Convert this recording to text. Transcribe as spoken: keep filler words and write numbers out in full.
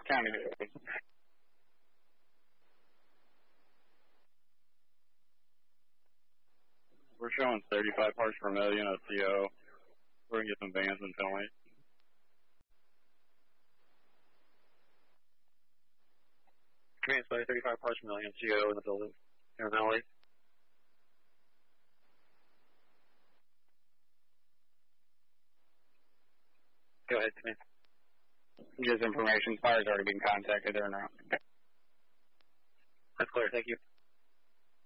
County. We're showing thirty-five parts per million at C O. We're going to get some vans and penalties. Command Spy, thirty-five parts per million, C O in the building. Here in L A. Go ahead, Command. Just information. Fire's already been contacted. They're in route. That's clear. Thank you.